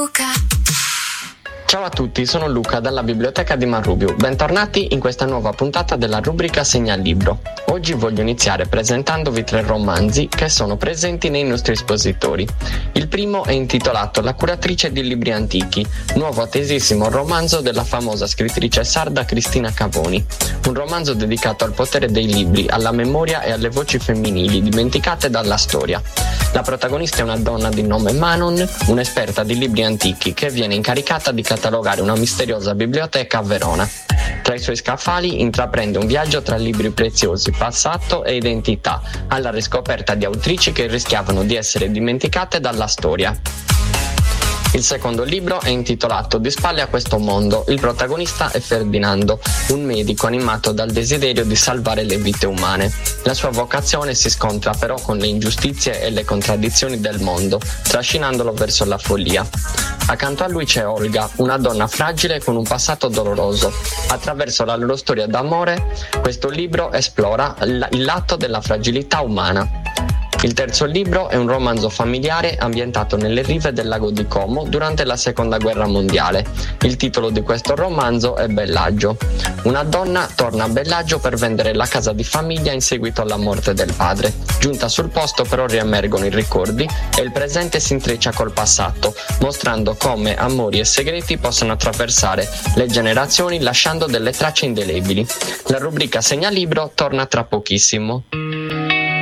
Luca. Ciao a tutti, sono Luca dalla Biblioteca di Manrubiu. Bentornati in questa nuova puntata della rubrica Segnalibro. Oggi voglio iniziare presentandovi 3 romanzi che sono presenti nei nostri espositori. Il primo è intitolato La curatrice di libri antichi, nuovo attesissimo romanzo della famosa scrittrice sarda Cristina Cavoni. Un romanzo dedicato al potere dei libri, alla memoria e alle voci femminili dimenticate dalla storia. La protagonista è una donna di nome Manon, un'esperta di libri antichi che viene incaricata di catalogare una misteriosa biblioteca a Verona. Tra i suoi scaffali intraprende un viaggio tra libri preziosi, passato e identità, alla riscoperta di autrici che rischiavano di essere dimenticate dalla storia. Il secondo libro è intitolato Di spalle a questo mondo. Il protagonista è Ferdinando, un medico animato dal desiderio di salvare le vite umane. La sua vocazione si scontra però con le ingiustizie e le contraddizioni del mondo, trascinandolo verso la follia. Accanto a lui c'è Olga, una donna fragile con un passato doloroso. Attraverso la loro storia d'amore, questo libro esplora il lato della fragilità umana. Il terzo libro è un romanzo familiare ambientato nelle rive del lago di Como durante la Seconda Guerra Mondiale. Il titolo di questo romanzo è Bellaggio. Una donna torna a Bellaggio per vendere la casa di famiglia in seguito alla morte del padre. Giunta sul posto però riemergono i ricordi e il presente si intreccia col passato, mostrando come amori e segreti possano attraversare le generazioni lasciando delle tracce indelebili. La rubrica Segnalibro torna tra pochissimo.